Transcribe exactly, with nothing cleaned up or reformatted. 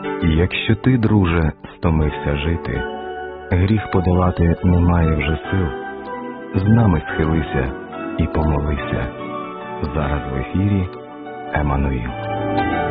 Якщо ти, друже, стомився жити, гріх подолати немає вже сил, з нами схилися і помолися. Зараз в ефірі Еммануїл.